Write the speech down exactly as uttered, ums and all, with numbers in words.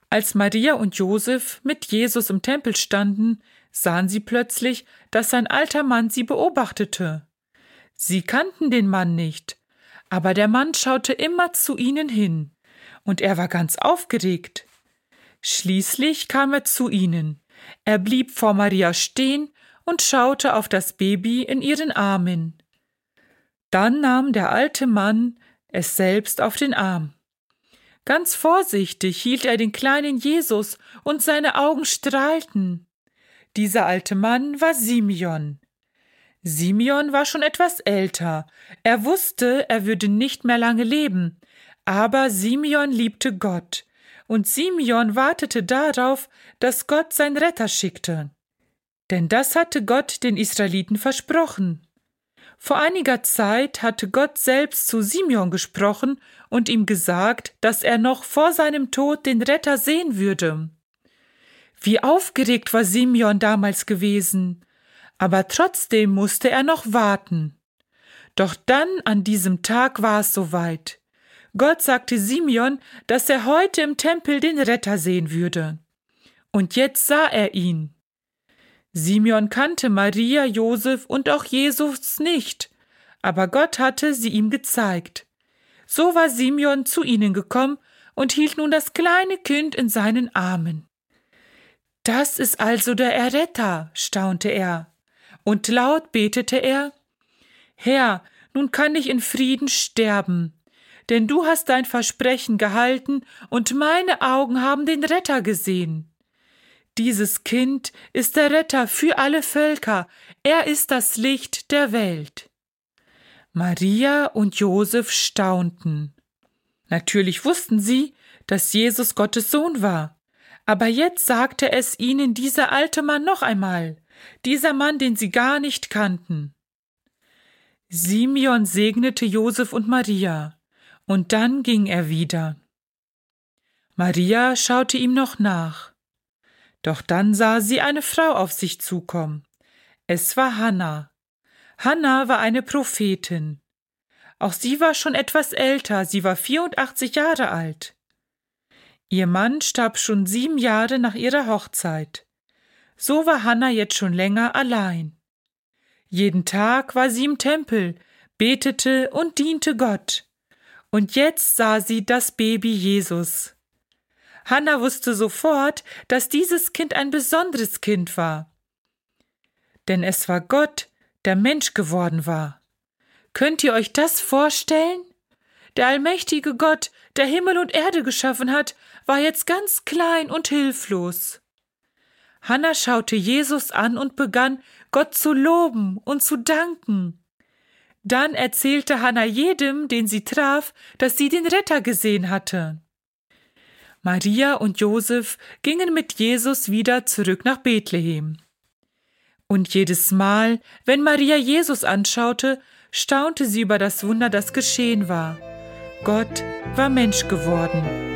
Als Maria und Josef mit Jesus im Tempel standen, sahen sie plötzlich, dass ein alter Mann sie beobachtete. Sie kannten den Mann nicht, aber der Mann schaute immer zu ihnen hin, und er war ganz aufgeregt. Schließlich kam er zu ihnen. Er blieb vor Maria stehen und schaute auf das Baby in ihren Armen. Dann nahm der alte Mann es selbst auf den Arm. Ganz vorsichtig hielt er den kleinen Jesus, und seine Augen strahlten. Dieser alte Mann war Simeon. Simeon war schon etwas älter. Er wusste, er würde nicht mehr lange leben, aber Simeon liebte Gott, und Simeon wartete darauf, dass Gott seinen Retter schickte. Denn das hatte Gott den Israeliten versprochen. Vor einiger Zeit hatte Gott selbst zu Simeon gesprochen und ihm gesagt, dass er noch vor seinem Tod den Retter sehen würde. Wie aufgeregt war Simeon damals gewesen, aber trotzdem musste er noch warten. Doch dann an diesem Tag war es soweit. Gott sagte Simeon, dass er heute im Tempel den Retter sehen würde. Und jetzt sah er ihn. Simeon kannte Maria, Josef und auch Jesus nicht, aber Gott hatte sie ihm gezeigt. So war Simeon zu ihnen gekommen und hielt nun das kleine Kind in seinen Armen. »Das ist also der Erretter«, staunte er, und laut betete er: »Herr, nun kann ich in Frieden sterben, denn du hast dein Versprechen gehalten und meine Augen haben den Retter gesehen. Dieses Kind ist der Retter für alle Völker, er ist das Licht der Welt.« Maria und Josef staunten. Natürlich wussten sie, dass Jesus Gottes Sohn war. Aber jetzt sagte es ihnen dieser alte Mann noch einmal, dieser Mann, den sie gar nicht kannten. Simeon segnete Josef und Maria, und dann ging er wieder. Maria schaute ihm noch nach. Doch dann sah sie eine Frau auf sich zukommen. Es war Hanna. Hanna war eine Prophetin. Auch sie war schon etwas älter, sie war vierundachtzig Jahre alt. Ihr Mann starb schon sieben Jahre nach ihrer Hochzeit. So war Hanna jetzt schon länger allein. Jeden Tag war sie im Tempel, betete und diente Gott. Und jetzt sah sie das Baby Jesus. Hanna wusste sofort, dass dieses Kind ein besonderes Kind war. Denn es war Gott, der Mensch geworden war. Könnt ihr euch das vorstellen? Der allmächtige Gott, der Himmel und Erde geschaffen hat, war jetzt ganz klein und hilflos. Hanna schaute Jesus an und begann, Gott zu loben und zu danken. Dann erzählte Hanna jedem, den sie traf, dass sie den Retter gesehen hatte. Maria und Josef gingen mit Jesus wieder zurück nach Bethlehem. Und jedes Mal, wenn Maria Jesus anschaute, staunte sie über das Wunder, das geschehen war. Gott war Mensch geworden.